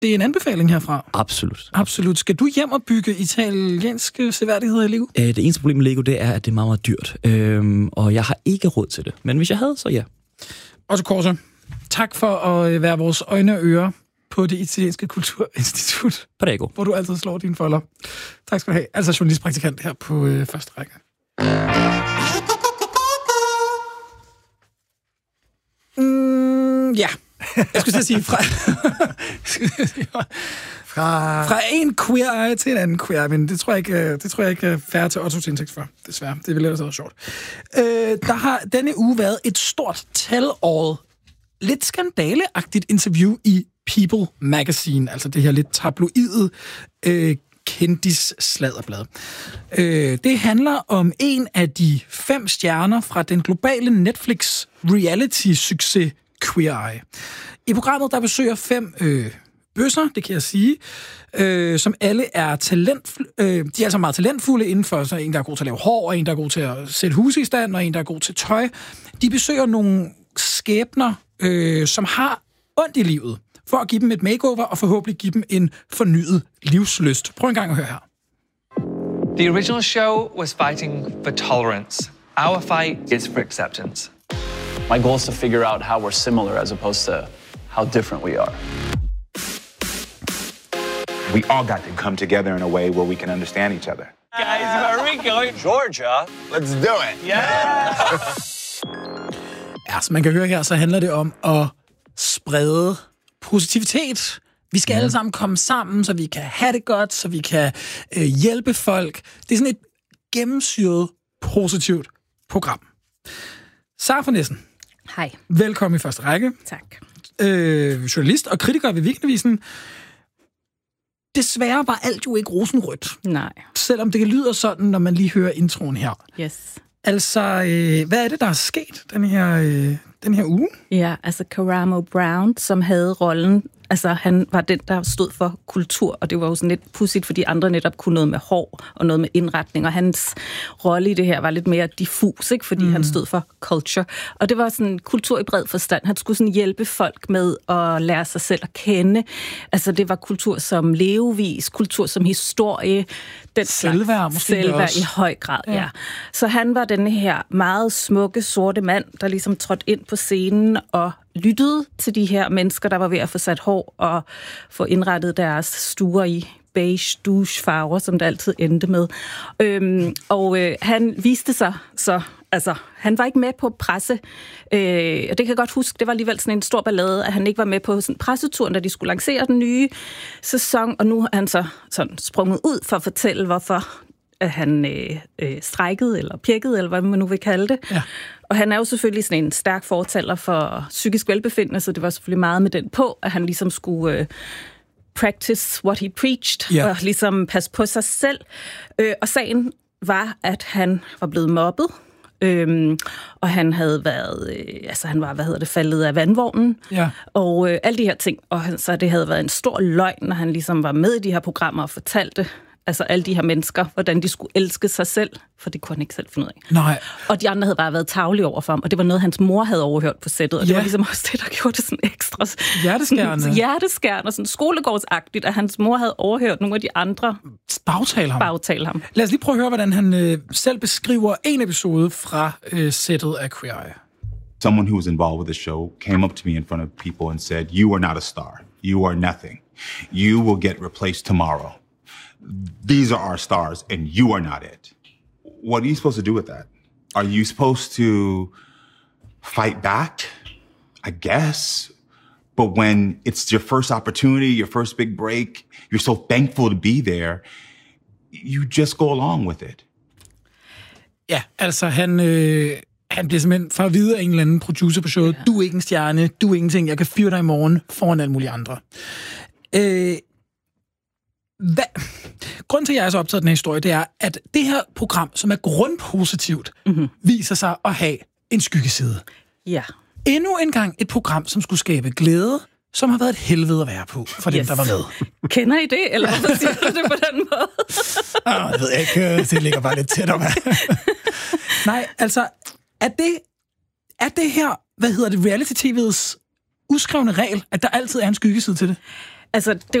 Det er en anbefaling herfra. Absolut. Absolut. Skal du hjem og bygge italienske seværdigheder i Lego? Det eneste problem med Lego, det er, at det er meget, meget dyrt. Og jeg har ikke råd til det. Men hvis jeg havde, så ja. Otto Korse, tak for at være vores øjne og ører på det italienske kulturinstitut. Prego. Hvor du altid slår dine folder. Tak skal du have. Altså journalistpraktikant her på første række. Ja. Jeg skulle sige fra en queer eye til en anden queer, men det tror jeg ikke er fair til Otto til indtægt for, desværre. Det ville ellers have været sjovt. Der har denne uge været et stort tell-all, lidt skandaleagtigt interview i People Magazine, altså det her lidt tabloide kendis-sladderblad. Det handler om en af de 5 stjerner fra den globale Netflix reality-succes Queer Eye. I programmet der besøger 5 bøsser, det kan jeg sige, som alle er de er altså meget talentfulde inden for, så en, der er god til at lave hår, og en, der er god til at sætte huse i stand, og en, der er god til tøj. De besøger nogle skæbner, som har ondt i livet, for at give dem et makeover, og forhåbentlig give dem en fornyet livslyst. Prøv en gang at høre her. The original show was fighting for tolerance. Our fight is for acceptance. My goal is to figure out how we're similar as opposed to how different we are. We all got to come together in a way where we can understand each other. Guys, where are we going? Georgia, let's do it. Yeah! Ja, som man kan høre her, så handler det om at sprede positivitet. Vi skal alle sammen komme sammen, så vi kan have det godt, så vi kan hjælpe folk. Det er sådan et gennemsyret, positivt program. Sara von Essen. Hej. Velkommen i første række. Tak. Journalist og kritiker ved Weekendavisen. Desværre var alt jo ikke rosenrødt. Nej. Selvom det lyder sådan, når man lige hører introen her. Yes. Altså, hvad er det, der er sket den her uge? Ja, altså Karamo Brown, som havde rollen, altså han var den, der stod for kultur, og det var jo sådan lidt pudsigt, fordi andre netop kunne noget med hår og noget med indretning, og hans rolle i det her var lidt mere diffus, ikke? Fordi han stod for culture. Og det var sådan kultur i bred forstand. Han skulle sådan hjælpe folk med at lære sig selv at kende. Altså det var kultur som levevis, kultur som historie. Den selvværd, måske selvværd også. I høj grad, ja. Så han var den her meget smukke, sorte mand, der ligesom trådte ind på scenen og lyttede til de her mennesker, der var ved at få sat hår og få indrettet deres stuer i beige douche-farver, som det altid endte med. Han viste sig så, altså, han var ikke med på presse, og det kan jeg godt huske, det var alligevel sådan en stor ballade, at han ikke var med på sådan presseturen, da de skulle lancere den nye sæson, og nu er han så sådan sprunget ud for at fortælle, hvorfor at han strejkede eller pjekkede, eller hvad man nu vil kalde det. Ja. Og han er jo selvfølgelig sådan en stærk fortaler for psykisk velbefindende, så det var selvfølgelig meget med den på, at han ligesom skulle practice what he preached, og ligesom passe på sig selv. Og sagen var, at han var blevet mobbet, og han havde været, han var, faldet af vandvognen, og alle de her ting. Og så det havde været en stor løgn, når han ligesom var med i de her programmer og fortalte, altså alle de her mennesker, hvordan de skulle elske sig selv, for det kunne han ikke selv finde ud af. Nej. Og de andre havde bare været tarvelige over for ham, og det var noget, hans mor havde overhørt på sættet, og det var ligesom også det, der gjorde det sådan ekstra hjerteskærende og sådan skolegårdsagtigt, at hans mor havde overhørt nogle af de andre bagtale ham. Lad os lige prøve at høre, hvordan han selv beskriver en episode fra sættet af Queer Eye. Someone who was involved with the show came up to me in front of people and said, "You are not a star. You are nothing. You will get replaced tomorrow. These are our stars, and you are not it." What are you supposed to do with that? Are you supposed to fight back? I guess. But when it's your first opportunity, your first big break, you're so thankful to be there, you just go along with it. Ja, altså han bliver simpelthen for at vide af en eller anden producer på showet, du er ikke en stjerne, du er ingenting, jeg kan fyre dig i morgen foran alle mulige andre. Grunden til, at jeg er så optaget af den her historie, det er, at det her program, som er grundpositivt, viser sig at have en skyggeside. Ja. Endnu en gang et program, som skulle skabe glæde, som har været et helvede at være på for dem, der var med. Kender I det, eller hvorfor siger du det på den måde? Jeg ved ikke, det ligger bare lidt tæt om. Nej, altså, er det her, reality-tv'ets uskrevne regel, at der altid er en skyggeside til det? Altså, det